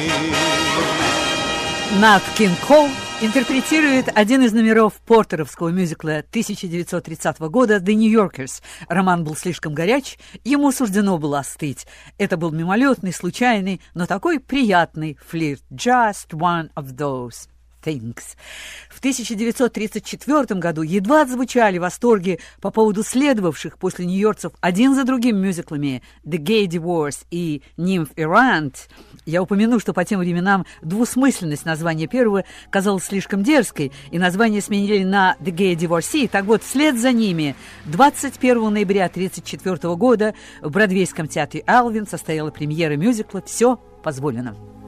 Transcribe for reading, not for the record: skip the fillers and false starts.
Нат Кинг Кол интерпретирует один из номеров портеровского мюзикла 1930 года «The New Yorkers». Роман был слишком горяч, ему суждено было остыть. Это был мимолетный, случайный, но такой приятный флирт. Just one of those things. В 1934 году едва звучали восторги по поводу следовавших после нью-йоркцев один за другим мюзиклами «The Gay Divorce» и «Nymph Errant». Я упомяну, что по тем временам двусмысленность названия первого казалась слишком дерзкой, и название сменили на «The Gay Divorcee». Так вот, вслед за ними 21 ноября 1934 года в Бродвейском театре «Алвин» состояла премьера мюзикла «Все позволено».